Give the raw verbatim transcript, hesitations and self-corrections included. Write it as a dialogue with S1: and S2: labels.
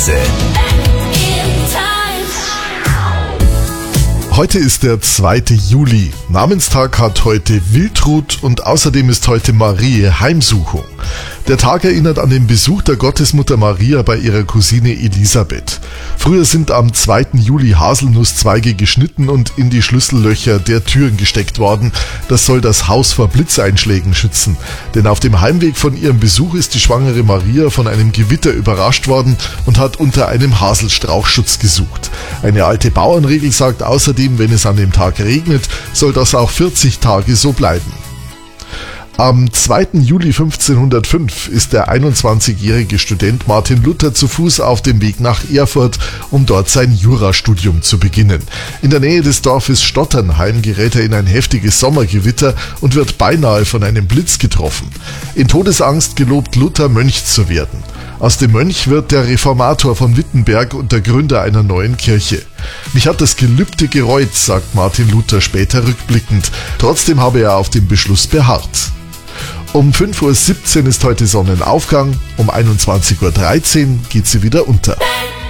S1: Reise.
S2: Heute ist der zweite Juli. Namenstag hat heute Wildrut und außerdem ist heute Marie Heimsuchung. Der Tag erinnert an den Besuch der Gottesmutter Maria bei ihrer Cousine Elisabeth. Früher sind am zweiten Juli Haselnusszweige geschnitten und in die Schlüssellöcher der Türen gesteckt worden. Das soll das Haus vor Blitzeinschlägen schützen. Denn auf dem Heimweg von ihrem Besuch ist die schwangere Maria von einem Gewitter überrascht worden und hat unter einem Haselstrauch Schutz gesucht. Eine alte Bauernregel sagt außerdem, wenn es an dem Tag regnet, soll das auch vierzig Tage so bleiben. Am zweiten Juli fünfzehnhundertfünf ist der einundzwanzigjährige Student Martin Luther zu Fuß auf dem Weg nach Erfurt, um dort sein Jurastudium zu beginnen. In der Nähe des Dorfes Stotternheim gerät er in ein heftiges Sommergewitter und wird beinahe von einem Blitz getroffen. In Todesangst gelobt Luther, Mönch zu werden. Aus dem Mönch wird der Reformator von Wittenberg und der Gründer einer neuen Kirche. Mich hat das Gelübde gereut, sagt Martin Luther später rückblickend. Trotzdem habe er auf dem Beschluss beharrt. Um fünf Uhr siebzehn ist heute Sonnenaufgang, um einundzwanzig Uhr dreizehn geht sie wieder unter.